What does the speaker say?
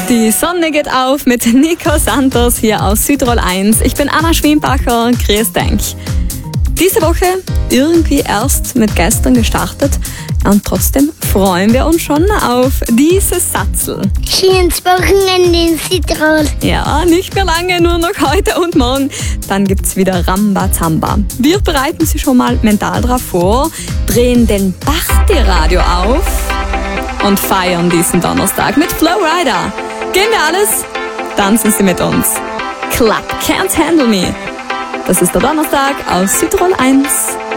Die Sonne geht auf mit Nico Santos hier aus Südtirol 1. Ich bin Anna Schwienbacher, grüß dich. Diese Woche irgendwie erst mit gestern gestartet und trotzdem freuen wir uns schon auf dieses Satzl. Schönes Wochenende in Südtirol. Ja, nicht mehr lange, nur noch heute und morgen. Dann gibt's wieder Rambazamba. Wir bereiten Sie schon mal mental drauf vor, drehen den Bachti-Radio auf und feiern diesen Donnerstag mit Flow Rider. Gehen wir alles? Tanzen Sie mit uns. Club Can't Handle Me. Das ist der Donnerstag aus Südtirol 1.